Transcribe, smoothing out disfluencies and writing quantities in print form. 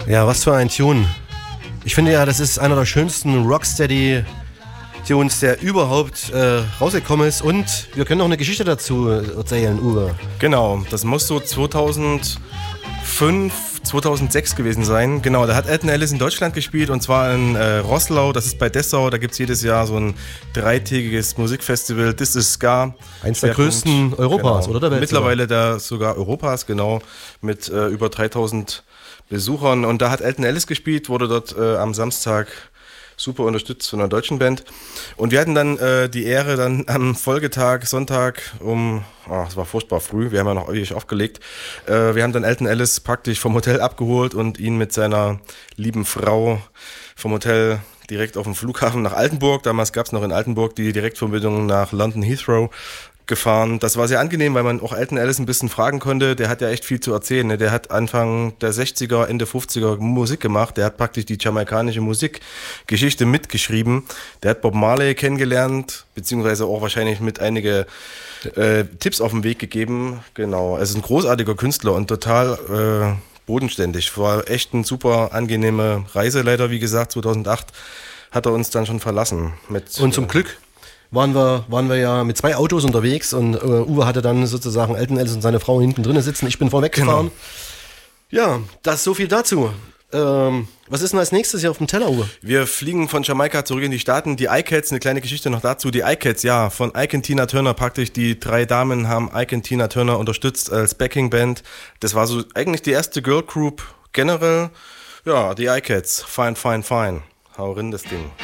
Ja, was für ein Tune. Ich finde ja, das ist einer der schönsten Rocksteady-Tunes, der überhaupt rausgekommen ist. Und wir können noch eine Geschichte dazu erzählen, Uwe. Genau, das muss so 2005, 2006 gewesen sein. Genau, da hat Alton Ellis in Deutschland gespielt und zwar in Roßlau, das ist bei Dessau. Da gibt es jedes Jahr so ein dreitägiges Musikfestival, This is Ska. Eins der größten Europas, genau. Oder der Welt? Mittlerweile da sogar Europas, genau, mit über 3000 Besuchern. Und da hat Alton Ellis gespielt, wurde dort am Samstag super unterstützt von einer deutschen Band. Und wir hatten dann die Ehre, dann am Folgetag, Sonntag es war furchtbar früh, wir haben ja noch ewig aufgelegt, wir haben dann Alton Ellis praktisch vom Hotel abgeholt und ihn mit seiner lieben Frau vom Hotel direkt auf dem Flughafen nach Altenburg, damals gab es noch in Altenburg die Direktverbindung nach London Heathrow, gefahren. Das war sehr angenehm, weil man auch Alton Ellis ein bisschen fragen konnte. Der hat ja echt viel zu erzählen. Ne? Der hat Anfang der 60er, Ende 50er Musik gemacht. Der hat praktisch die jamaikanische Musikgeschichte mitgeschrieben. Der hat Bob Marley kennengelernt, beziehungsweise auch wahrscheinlich mit einige Tipps auf den Weg gegeben. Genau, er ist ein großartiger Künstler und total bodenständig. War echt eine super angenehme Reise. Leider, wie gesagt, 2008 hat er uns dann schon verlassen. Und zum Glück waren wir ja mit 2 Autos unterwegs und Uwe hatte dann sozusagen Alton Ellis und seine Frau hinten drin sitzen. Ich bin vorweggefahren. Genau. Ja, das so viel dazu. Was ist denn als nächstes hier auf dem Teller, Uwe? Wir fliegen von Jamaika zurück in die Staaten. Die iCats, eine kleine Geschichte noch dazu. Die iCats, ja, von Ike und Tina Turner praktisch. Die 3 Damen haben Ike und Tina Turner unterstützt als Backing-Band. Das war so eigentlich die erste Girl Group generell. Ja, die iCats. Fine, fine, fine. Hau rein das Ding.